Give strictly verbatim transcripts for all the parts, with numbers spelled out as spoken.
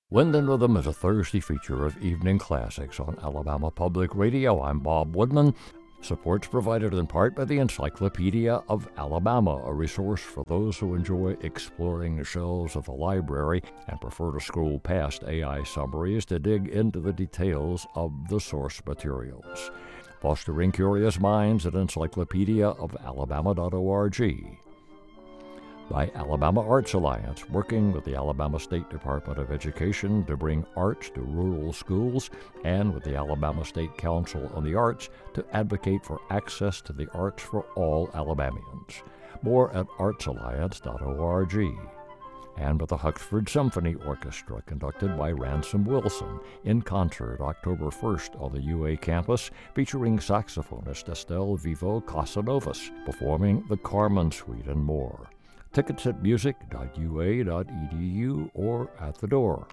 Wind and Rhythm is a Thursday feature of Evening Classics on Alabama Public Radio. I'm Bob Woodman. Support's provided in part by the Encyclopedia of Alabama, a resource for those who enjoy exploring the shelves of the library and prefer to scroll past A I summaries to dig into the details of the source materials. Fostering curious minds at encyclopedia of alabama dot org. By Alabama Arts Alliance, working with the Alabama State Department of Education to bring arts to rural schools, and with the Alabama State Council on the Arts to advocate for access to the arts for all Alabamians. More at arts alliance dot org. And with the Huxford Symphony Orchestra, conducted by Ransom Wilson, in concert October first on the U A campus, featuring saxophonist Estelle Vivo Casanovas, performing the Carmen Suite and more. Tickets at music dot u a dot e d u or at the door.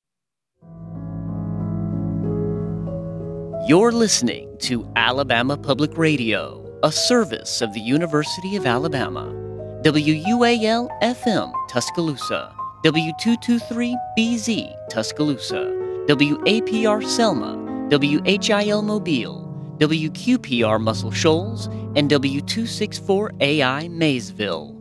You're listening to Alabama Public Radio, a service of the University of Alabama. W U A L F M, Tuscaloosa. W two twenty-three B Z, Tuscaloosa. W A P R Selma. W H I L Mobile. W Q P R Muscle Shoals. And W two sixty-four A I Maysville.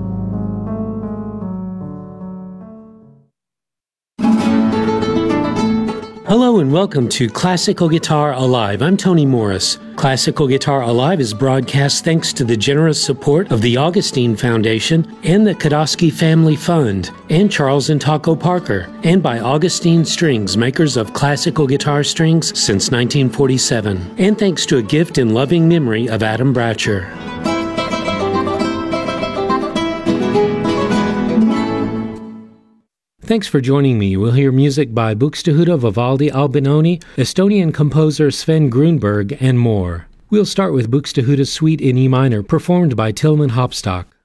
Hello and welcome to Classical Guitar Alive. I'm Tony Morris. Classical Guitar Alive is broadcast thanks to the generous support of the Augustine Foundation and the Kodosky Family Fund and Charles and Taco Parker, and by Augustine Strings, makers of classical guitar strings since nineteen forty-seven. And thanks to a gift in loving memory of Adam Bratcher. Thanks for joining me. We'll hear music by Buxtehude, Vivaldi, Albinoni, Estonian composer Sven Grunberg, and more. We'll start with Buxtehude's Suite in E minor, performed by Tilman Hopstock.